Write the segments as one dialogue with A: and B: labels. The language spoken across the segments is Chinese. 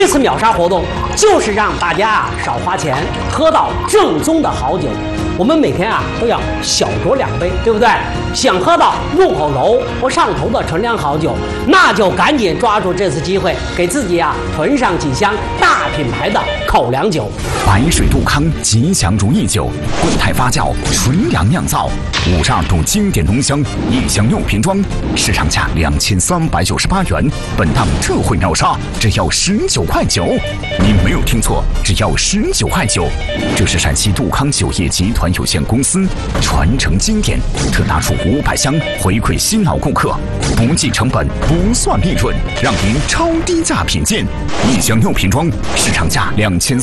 A: 这次秒杀活动就是让大家少花钱，喝到正宗的好酒。我们每天都要小酌2杯，对不对？想喝到入口柔不上头的纯粮好酒，那就赶紧抓住这次机会，给自己囤上几箱大品牌的口粮酒。
B: 白水杜康吉祥如意酒，固态发酵，纯粮酿造，52度经典浓香，1箱6瓶装，市场价2398元，本档特惠秒杀，只要19块9。您没有听错，只要19块9。这是陕西杜康酒业集团有限公司传承经典，特拿出500箱回馈新老顾客，不计成本，不算利润，让您超低价品鉴。1箱6瓶装，市场价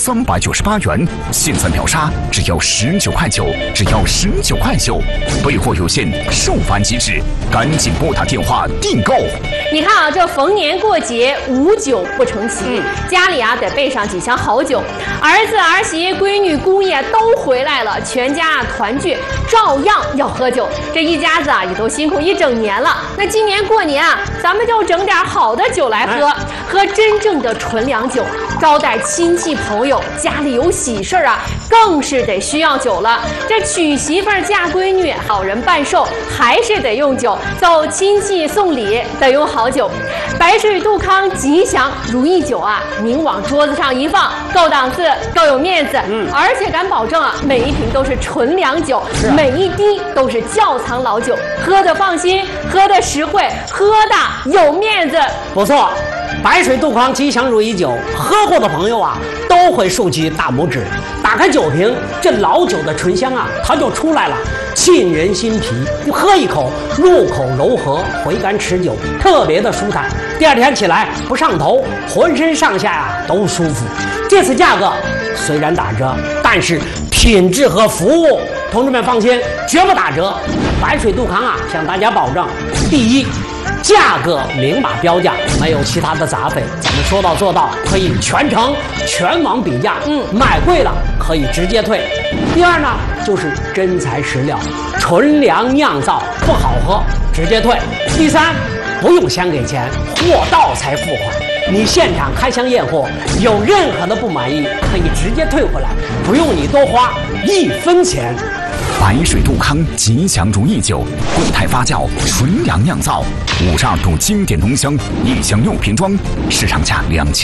B: 2398元，现在秒杀，只要19块9，只要19块9。备货有限，售完即止，赶紧拨打电话订购。
C: 你看这逢年过节无酒不成席，家里得备上几箱好酒，儿子儿媳闺女姑爷都回来了，全家团聚，照样要喝酒。这一家子也都辛苦一整年了，那今年过年咱们就整点好的酒来喝，喝真正的纯粮酒，招待亲戚朋友，家里有喜事更是得需要酒了。这娶媳妇嫁闺女，老人办寿还是得用酒，走亲戚送礼得用好酒。白水杜康吉祥如意酒您往桌子上一放，够档次，够有面子，而且敢保证每一瓶都是纯粮酒，每一滴都是窖藏老酒，喝得放心，喝得实惠，喝的有面子。
A: 不错，白水杜康吉祥如意酒，喝过的朋友都会竖起大拇指。打开酒瓶，这老酒的醇香它就出来了，沁人心脾。喝一口，入口柔和，回甘持久，特别的舒坦。第二天起来不上头，浑身上下都舒服。这次价格虽然打折，但是品质和服务，同志们放心，绝不打折。白水杜康向大家保证：第一，价格明码标价，没有其他的杂费，咱们说到做到，可以全程全网比价，买贵了可以直接退。第二呢，就是真材实料，纯粮酿造，不好喝直接退。第三，不用先给钱，货到才付款。你现场开箱验货，有任何的不满意，可以直接退回来，不用你多花1分钱。
B: 白水杜康吉祥如意酒，固态发酵，纯粮酿造，52度经典浓香，1箱6瓶装，市场价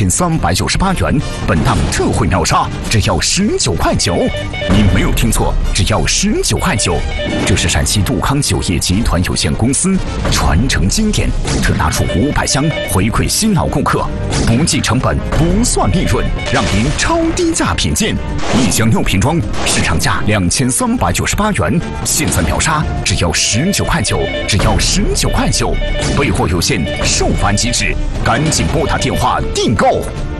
B: 2398元，本档特惠秒杀，只要19块9。您没有听错，只要19块9。这是陕西杜康酒业集团有限公司传承经典，特拿出500箱回馈新老顾客，不计成本，不算利润，让您超低价品鉴。1箱6瓶装，市场价2398元，现在秒杀，只要19块9，只要19块9。备货有限，售完即止，赶紧拨打电话订购。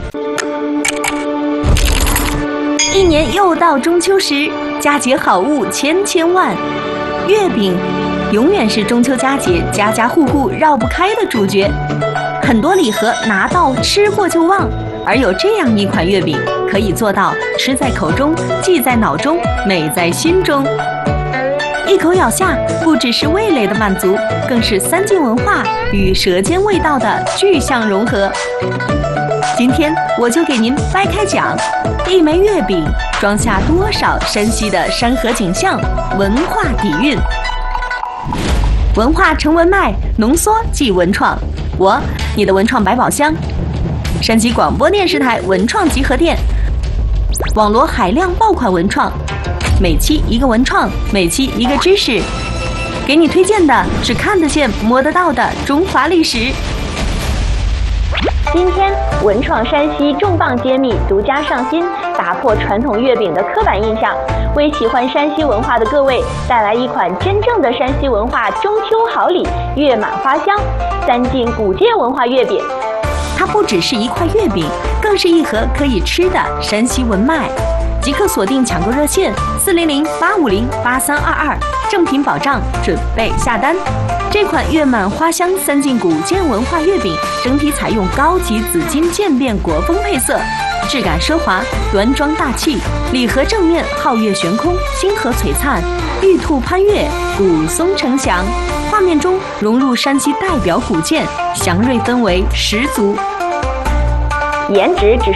D: 一年又到中秋时，佳节好物千万，月饼永远是中秋佳节家家户户绕不开的主角。很多礼盒拿到吃过就忘，而有这样一款月饼，可以做到吃在口中，记在脑中，美在心中。一口咬下，不只是味蕾的满足，更是3晋文化与舌尖味道的具象融合。今天我就给您掰开讲，一枚月饼装下多少山西的山河景象、文化底蕴。文化成文脉，浓缩即文创。你的文创百宝箱，山西广播电视台文创集合店，网罗海量爆款文创。每期一个文创，每期一个知识，给你推荐的是看得见摸得到的中华历史。
E: 今天文创山西重磅揭秘，独家上新，打破传统月饼的刻板印象，为喜欢山西文化的各位带来一款真正的山西文化中秋好礼——月满花香3晋古建文化月饼。
D: 它不只是一块月饼，更是一盒可以吃的山西文脉。即刻锁定抢购热线400-850-8322，正品保障，准备下单。这款月满花香3晋古建文化月饼，整体采用高级紫金渐变国风配色，质感奢华，端庄大气。礼盒正面皓月悬空，星河璀璨，玉兔攀月，古松呈祥。画面中融入山西代表古建，祥瑞氛围十足。
E: 颜值只